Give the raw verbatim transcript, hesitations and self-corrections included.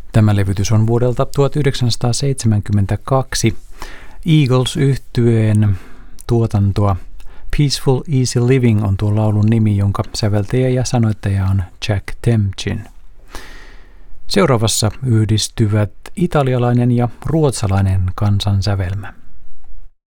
Tämä levytys on vuodelta tuhatyhdeksänsataaseitsemänkymmentäkaksi Eagles-yhtyeen tuotantoa. Peaceful Easy Living on tuo laulun nimi, jonka säveltäjä ja sanoittaja on Jack Temchin. Seuraavassa yhdistyvät italialainen ja ruotsalainen kansansävelmä.